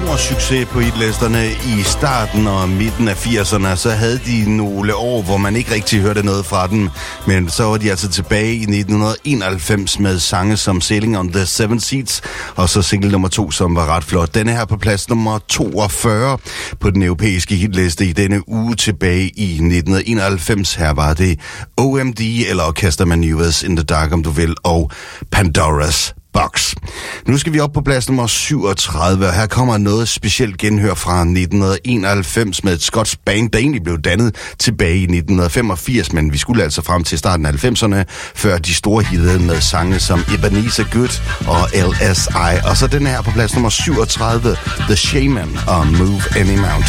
stor succes på hitlisterne i starten og midten af 80'erne. Så havde de nogle år, hvor man ikke rigtig hørte noget fra dem. Men så var de altså tilbage i 1991 med sange som Sailing on the Seven Seas, og så single nummer 2, som var ret flot. Denne her på plads nummer 42 på den europæiske hitliste i denne uge tilbage i 1991. Her var det OMD, eller Orchestra Maneuvers in the Dark, om du vil, og Pandora's Box. Nu skal vi op på plads nummer 37, og her kommer noget specielt genhør fra 1991 med et skotsk band, der egentlig blev dannet tilbage i 1985, men vi skulle altså frem til starten af 90'erne, før de store hittede med sange som Ebenezer Good og LSI. Og så den her på plads nummer 37, The Shaman og Move Any Mountain.